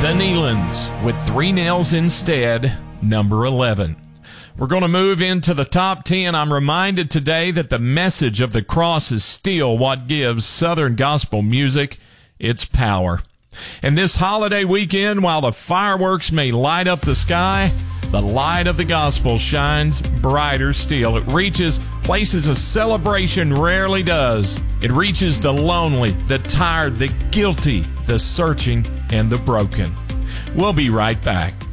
The Neelands with 3 nails instead, number 11. We're going to move into the top 10. I'm reminded today that the message of the cross is still what gives Southern gospel music its power. And this holiday weekend, while the fireworks may light up the sky, the light of the gospel shines brighter still. It reaches places a celebration rarely does. It reaches the lonely, the tired, the guilty, the searching, and the broken. We'll be right back.